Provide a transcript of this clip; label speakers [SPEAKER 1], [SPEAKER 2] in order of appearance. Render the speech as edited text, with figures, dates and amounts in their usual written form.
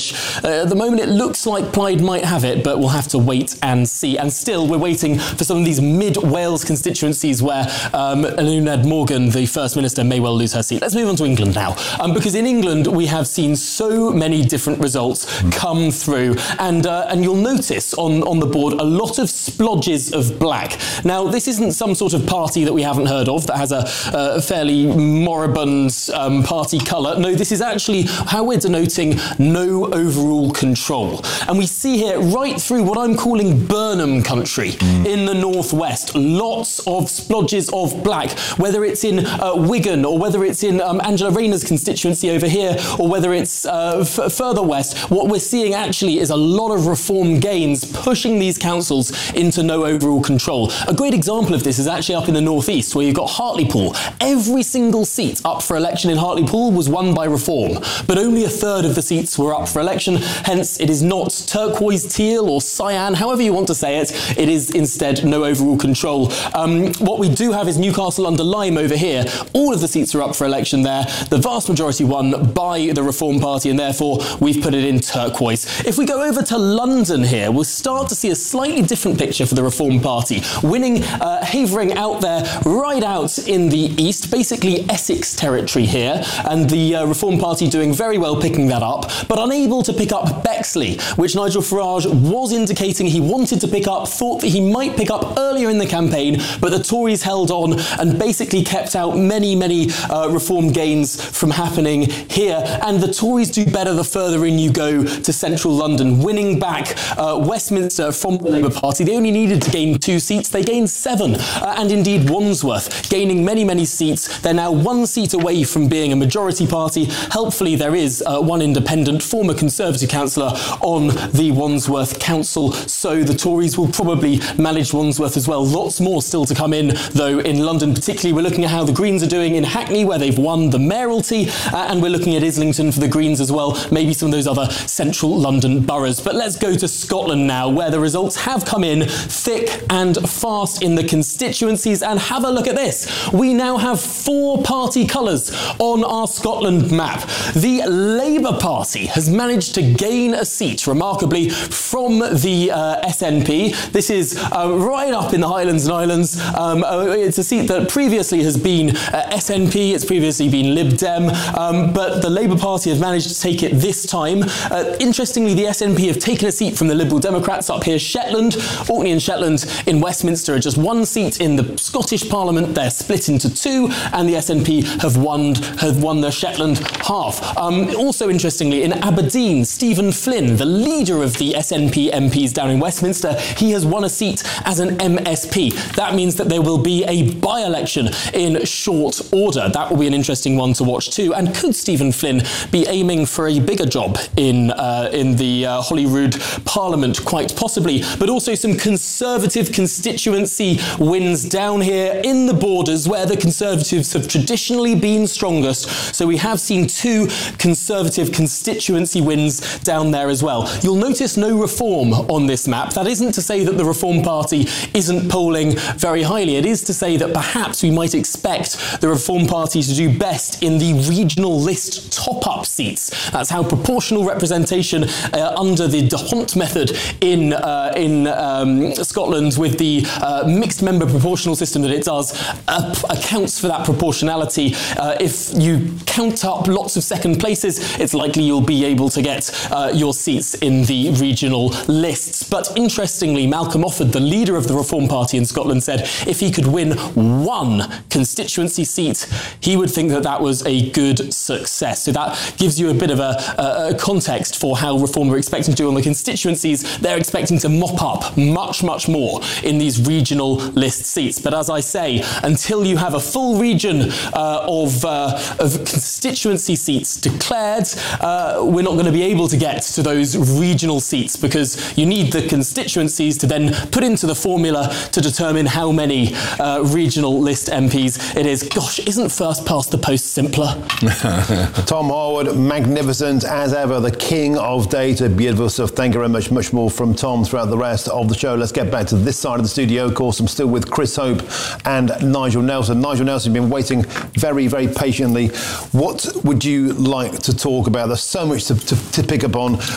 [SPEAKER 1] which at the moment it looks like Plaid might have it, but we'll have to wait and see. And still, we're waiting for some of these mid-Wales constituencies where Eluned Morgan, the First Minister, may well lose her seat. Let's move on to England now, because in England we have seen so many different results come through, and you'll notice on the board a lot of splodges of black. Now, this isn't some sort of party that we haven't heard of that has a fairly moribund party colour. No, this is actually how we're denoting no overall control. And we see here right through what I'm calling Burnham country in the northwest, lots of splodges of black, whether it's in Wigan or whether it's in Angela Rayner's constituency over here or whether it's further west. What we're seeing actually is a lot of reform gains pushing these councils into no overall control. A great example of this is actually up in the northeast, where you've got Hartlepool. Every single seat up for election in Hartlepool was won by reform, but only a third of the seats were up for election. Hence, it is not turquoise, teal or cyan, however you want to say it. It is instead no overall control. What we do have is Newcastle under Lyme over here. All of the seats are up for election there. The vast majority won by the Reform Party, and therefore we've put it in turquoise. If we go over to London here, we'll start to see a slightly different picture for the Reform Party, winning Havering out there, right out in the east, basically Essex territory here, and the Reform Party doing very well picking that up, but unable to pick up Bexley, which Nigel Farage was indicating he wanted to pick up, thought that he might pick up earlier in the campaign, but the Tories held on and basically kept out many reform gains from happening here. And the Tories do better the further in you go to central London, winning back Westminster from the Labour Party. They only needed to gain 2 seats. They gained 7. And indeed Wandsworth gaining many seats. They're now 1 seat away from being a majority party. Helpfully, there is one independent, former Conservative councillor on the Wandsworth Council, so the Tories will probably manage Wandsworth as well. Lots more still to come in, though, in London particularly. We're looking at how the Greens are doing in Hackney, where they've won the mayoralty, and we're looking at Islington for the Greens as well, maybe some of those other central London boroughs. But let's go to Scotland now, where the results have come in thick and fast in the constituencies, and have a look at this. We now have 4 party colours on our Scotland map. The Labour Party has managed to gain a seat, remarkably, from the SNP. This is right up in the Highlands and Islands. It's a seat that previously has been SNP, it's previously been Lib Dem, but the Labour Party have managed to take it this time. Interestingly, the SNP have taken a seat from the Liberal Democrats up here, Shetland. Orkney and Shetland in Westminster are just 1 seat in the Scottish Parliament. They're split into 2, and the SNP have won the Shetland half. Also interestingly, in Aberdeen, Stephen Flynn, the leader of the SNP MPs down in Westminster, he has won a seat as an MSP. That means that there will be a by-election in short order. That will be an interesting one to watch too. And could Stephen Flynn be aiming for a bigger job in the Holyrood Parliament? Quite possibly. But also some Conservative constituency wins down here in the borders, where the Conservatives have traditionally been strongest. So we have seen 2 Conservative constituency wins down there as well. You'll notice no Reform on this map. That isn't to say that the Reform Party isn't polling very highly. It is to say that perhaps we might expect the Reform Party to do best in the regional list top-up seats. That's how proportional representation under the D'Hondt method in Scotland, with the mixed member proportional system that it does, accounts for that proportionality. If you count up lots of second places, it's likely you'll be able to get your seats in the regional lists. But interestingly, Malcolm Offord, the leader of the Reform Party in Scotland, said if he could win 1 constituency seat, he would think that that was a good success. So that gives you a bit of a context for how Reform are expecting to do on the constituencies. They're expecting to mop up much more in these regional list seats. But as I say, until you have a full region of constituency seats declared, we're not going to be able to get to those regional seats, because you need the constituencies to then put into the formula to determine how many regional list MPs it is. Gosh, isn't first past the post simpler?
[SPEAKER 2] Tom Harwood, magnificent as ever, the king of data. Beautiful stuff. Thank you very much. Much more from Tom throughout the rest of the show. Let's get back to this side of the studio. Of course, I'm still with Chris Hope and Nigel Nelson. Nigel Nelson, you've been waiting very patiently. What would you like to talk about? There's so much to pick up on.